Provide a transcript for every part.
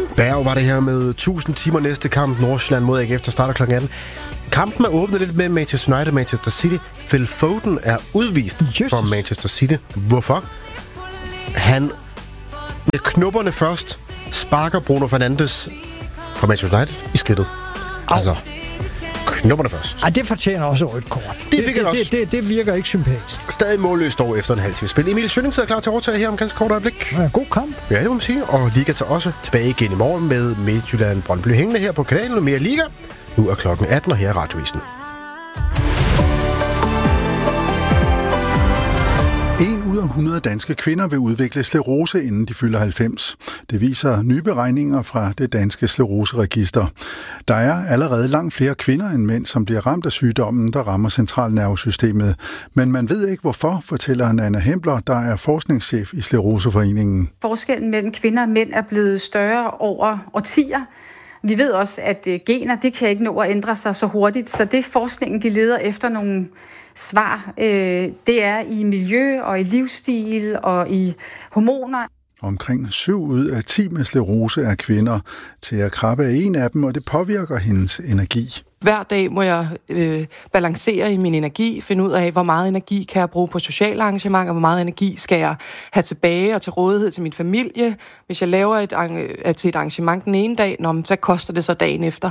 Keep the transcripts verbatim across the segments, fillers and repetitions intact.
Berg var det her med tusind timer næste kamp. Nordsjælland mod A G F, der starter klokken atten. Kampen er åbnet lidt med Manchester United og Manchester City. Phil Foden er udvist Jesus. fra Manchester City. Hvorfor? Han med knupperne først sparker Bruno Fernandes fra Manchester United i skridtet. Au. Altså, knupperne først. Ej, det fortjener også rødt kort. Det, det, det, det, også. Det, det, det virker ikke sympatisk. Stadig målløst dog efter en halv time spil. Emil Schønning sidder klar til at overtage her om ganske kort øjeblik. Ja, god kamp. Ja, det må man sige. Og Liga tager også tilbage igen i morgen med Midtjylland Brøndby hængende her på kanalen og mere Liga. Nu er klokken atten, og her er Radioavisen. En ud af hundrede danske kvinder vil udvikle sklerose, inden de fylder halvfems. Det viser nye beregninger fra det danske skleroseregister. Der er allerede langt flere kvinder end mænd, som bliver ramt af sygdommen, der rammer centralnervesystemet. Men man ved ikke hvorfor, fortæller Anna Hempler, der er forskningschef i Skleroseforeningen. Forskellen mellem kvinder og mænd er blevet større over årtier. Vi ved også, at gener det kan ikke nå at ændre sig så hurtigt, så det forskningen de leder efter nogle svar, øh, det er i miljø og i livsstil og i hormoner. Omkring syv ud af ti med sklerose er kvinder. Thea Krabbe er en af dem, og det påvirker hendes energi. Hver dag må jeg øh, balancere i min energi, finde ud af, hvor meget energi kan jeg bruge på sociale arrangementer, hvor meget energi skal jeg have tilbage og til rådighed til min familie. Hvis jeg laver et, øh, til et arrangement den ene dag, nå, så koster det så dagen efter.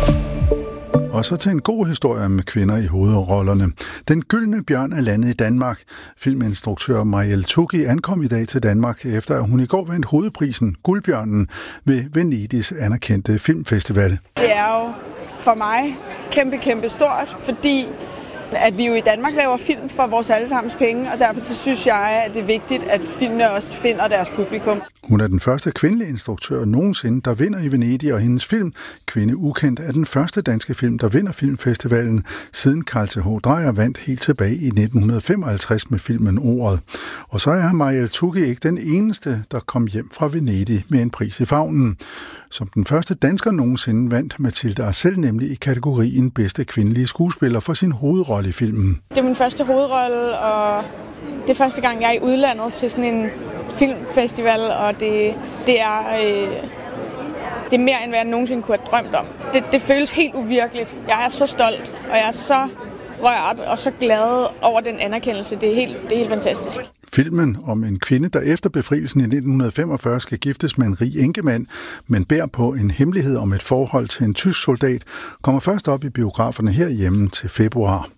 Og så til en god historie med kvinder i hovedrollerne. Den gyldne bjørn er landet i Danmark. Filminstruktør Marielle Tuggi ankom i dag til Danmark, efter at hun i går vandt hovedprisen Guldbjørnen ved Venedigs anerkendte filmfestival. Det er jo for mig kæmpe, kæmpe stort, fordi at vi jo i Danmark laver film for vores allesammens penge, og derfor så synes jeg, at det er vigtigt, at filmene også finder deres publikum. Hun er den første kvindelige instruktør nogensinde, der vinder i Venedig, og hendes film, Kvinde Ukendt, er den første danske film, der vinder filmfestivalen, siden Carl Th. Dreyer vandt helt tilbage i nitten femoghalvtreds med filmen Ordet. Og så er Marielle Tuggi ikke den eneste, der kom hjem fra Venedig med en pris i favnen. Som den første dansker nogensinde vandt Mathilde Arcel nemlig i kategorien bedste kvindelige skuespiller for sin hovedrolle i filmen. Det er min første hovedrolle, og det er første gang, jeg er i udlandet til sådan en filmfestival, og det, det er øh, det er mere, end hvad jeg nogensinde kunne have drømt om. Det, det føles helt uvirkeligt. Jeg er så stolt, og jeg er så rørt og så glad over den anerkendelse. Det er helt, det er helt fantastisk. Filmen om en kvinde, der efter befrielsen i nitten femogfyrre skal giftes med en rig enkemand, men bærer på en hemmelighed om et forhold til en tysk soldat, kommer først op i biograferne herhjemme til februar.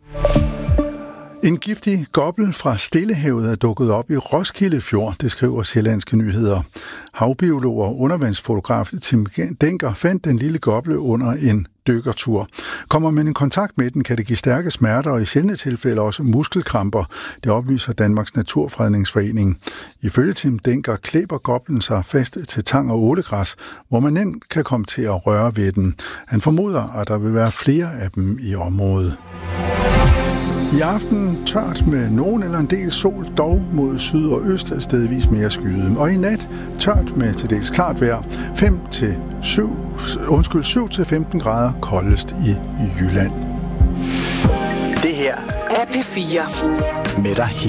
En giftig gobbel fra Stillehavet er dukket op i Roskilde Fjord, det skriver Sjællandske Nyheder. Havbiolog og undervandsfotograf Tim Denker fandt den lille gobbel under en dykkertur. Kommer man i kontakt med den, kan det give stærke smerter og i sjældne tilfælde også muskelkramper. Det oplyser Danmarks Naturfredningsforening. Ifølge Tim Denker klæber goblen sig fast til tang og ålegræs, hvor man nemt kan komme til at røre ved den. Han formoder, at der vil være flere af dem i området. I aften tørt med nogen eller en del sol, dog mod syd og øst stedvis mere skyet. Og i nat tørt med til dels klart vejr, fem til syv, undskyld, syv til femten grader koldest i Jylland. Det her er P fire med dig